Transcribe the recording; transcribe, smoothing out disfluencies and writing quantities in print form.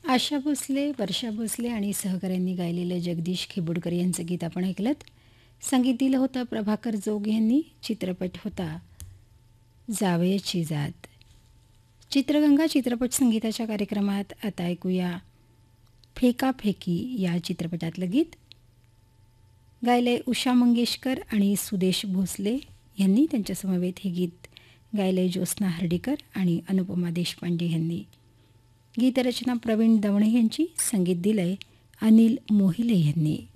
आशा भोसले, वर्षा भोसले आणि सहकाऱ्यांनी गायलेलं जगदीश खेबुडकर यांचं गीत आपण ऐकलंत. संगीत दिलं होतं प्रभाकर जोग यांनी. चित्रपट होता जावयाची जात. चित्रगंगा चित्रपट संगीताच्या कार्यक्रमात आता ऐकूया फेकाफेकी या चित्रपटातलं गीत. गायले उषा मंगेशकर आणि सुदेश भोसले यांनी. त्यांच्यासमवेत हे गीत गायले ज्योत्स्ना हर्डीकर आणि अनुपमा देशपांडे यांनी. गीतरचना प्रवीण दवणे यांची. संगीत दिलंय अनिल मोहिले यांनी.